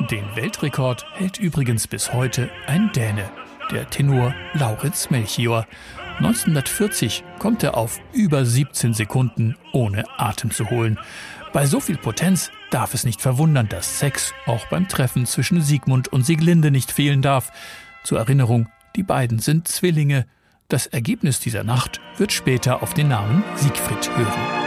Den Weltrekord hält übrigens bis heute ein Däne, der Tenor Lauritz Melchior. 1940 kommt er auf über 17 Sekunden ohne Atem zu holen. Bei so viel Potenz darf es nicht verwundern, dass Sex auch beim Treffen zwischen Sigmund und Sieglinde nicht fehlen darf. Zur Erinnerung, die beiden sind Zwillinge. Das Ergebnis dieser Nacht wird später auf den Namen Siegfried hören.